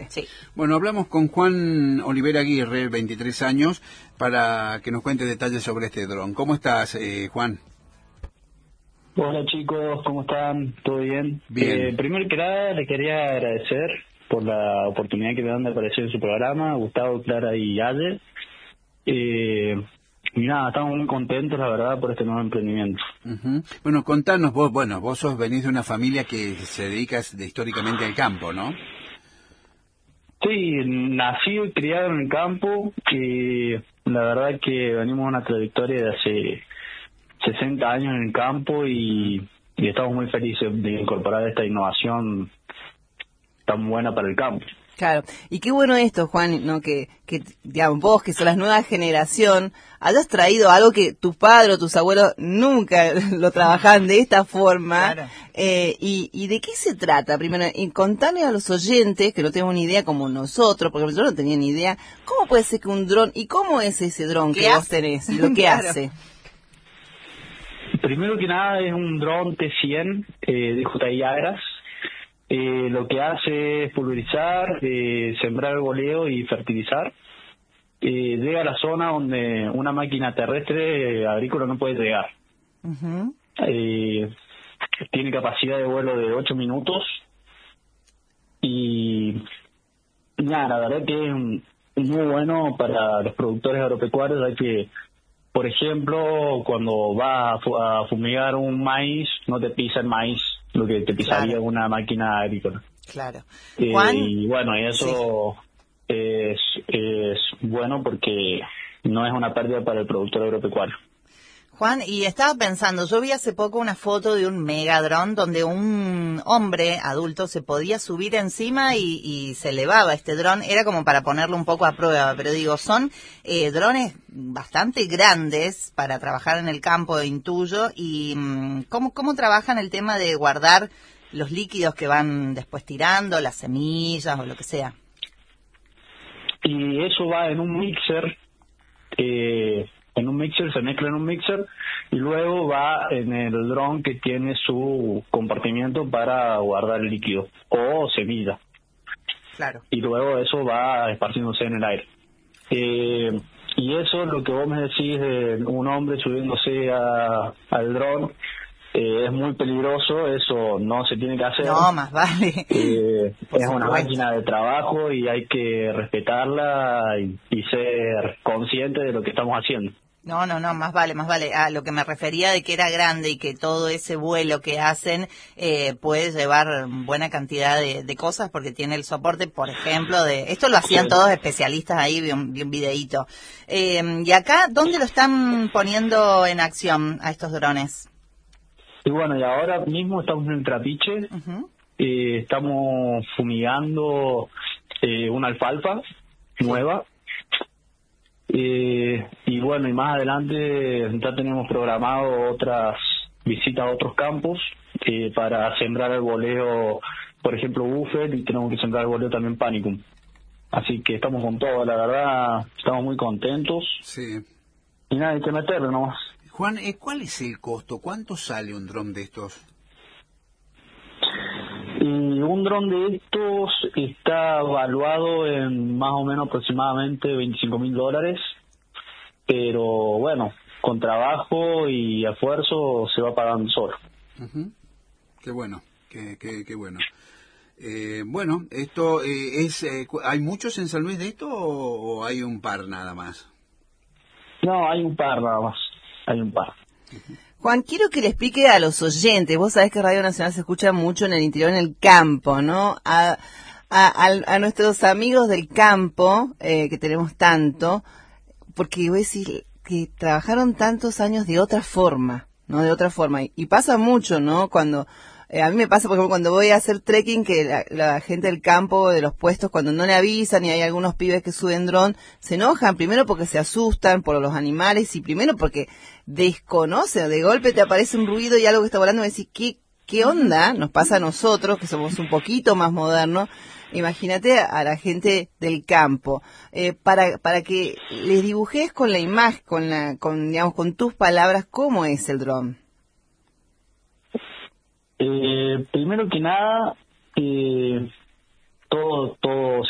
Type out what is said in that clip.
increíble. Sí. Bueno, hablamos con Juan Olivera Aguirre, 23 años, para que nos cuente detalles sobre este dron. ¿Cómo estás, Juan? Hola chicos, ¿cómo están? ¿Todo bien? Bien. Primero que nada, le quería agradecer por la oportunidad que me dan de aparecer en su programa, Gustavo, Clara y Ayer. Y nada, estamos muy contentos, la verdad, por este nuevo emprendimiento. Uh-huh. Bueno, contanos vos, venís de una familia que se dedica históricamente al campo, ¿no? Sí, nacido y criado en el campo, y la verdad que venimos una trayectoria de hace 60 años en el campo y estamos muy felices de incorporar esta innovación tan buena para el campo. Claro, y qué bueno esto, Juan, ¿no? Que digamos, vos, que sos la nueva generación, hayas traído algo que tu padre o tus abuelos nunca lo trabajaban de esta forma. Claro. ¿Y de qué se trata? Primero, contarle a los oyentes, que no tenemos ni idea como nosotros, porque yo no tenía ni idea, ¿cómo puede ser que un dron, y cómo es ese dron que vos tenés, y lo que Claro. hace? Primero que nada es un dron T100 de DJI Agras. Lo que hace es pulverizar, sembrar el boleo y fertilizar. Llega a la zona donde una máquina terrestre agrícola no puede llegar. Uh-huh. Tiene capacidad de vuelo de 8 minutos. Y nada, la verdad que es muy bueno para los productores agropecuarios, ya que, por ejemplo, cuando vas a fumigar un maíz, no te pisa el maíz, lo que te pisaría una máquina agrícola. Claro. Juan, Y bueno, y eso es bueno porque no es una pérdida para el productor agropecuario. Juan, y estaba pensando, yo vi hace poco una foto de un megadrón donde un hombre adulto se podía subir encima y se elevaba este dron. Era como para ponerlo un poco a prueba, pero digo, son drones bastante grandes para trabajar en el campo, intuyo. Y ¿cómo trabajan el tema de guardar los líquidos que van después tirando, las semillas o lo que sea? Y eso va en un mixer, se mezcla en un mixer y luego va en el dron que tiene su compartimiento para guardar el líquido o semilla. Claro. Y luego eso va esparciéndose en el aire. Y eso, lo que vos me decís de un hombre subiéndose al dron, es muy peligroso, eso no se tiene que hacer. No, más vale. Es una máquina de trabajo y hay que respetarla y ser consciente de lo que estamos haciendo. No, más vale. A lo que me refería de que era grande y que todo ese vuelo que hacen puede llevar buena cantidad de cosas porque tiene el soporte, por ejemplo, de... Esto lo hacían todos especialistas ahí, vi un videíto. Y acá, ¿dónde lo están poniendo en acción a estos drones? Y bueno, y ahora mismo estamos en el Trapiche, estamos fumigando una alfalfa nueva. Y bueno, y más adelante ya tenemos programado otras visitas a otros campos para sembrar el boleo, por ejemplo, Buffet, y tenemos que sembrar el boleo también Panicum. Así que estamos con todo, la verdad, estamos muy contentos. Sí. Y nada, hay que meterlo nomás. Juan, ¿cuál es el costo? ¿Cuánto sale un dron de estos? Y un dron de estos está evaluado en más o menos aproximadamente $25,000, pero bueno, con trabajo y esfuerzo se va pagando solo. Uh-huh. Qué bueno, qué bueno. Bueno, esto ¿hay muchos en San Luis de esto o hay un par nada más? No, hay un par nada más, hay un par. Juan, quiero que le explique a los oyentes, vos sabés que Radio Nacional se escucha mucho en el interior, en el campo, ¿no? A nuestros amigos del campo, que tenemos tanto, porque voy a decir que trabajaron tantos años de otra forma, ¿no? De otra forma. Y pasa mucho, ¿no? Cuando... a mí me pasa, por ejemplo, cuando voy a hacer trekking, que la gente del campo, de los puestos, cuando no le avisan y hay algunos pibes que suben dron, se enojan, primero porque se asustan por los animales y primero porque desconocen, de golpe te aparece un ruido y algo que está volando y me decís, ¿qué onda? Nos pasa a nosotros, que somos un poquito más modernos. Imagínate a la gente del campo, para que les dibujes con la imagen, digamos, con tus palabras, ¿cómo es el dron? Primero que nada, todo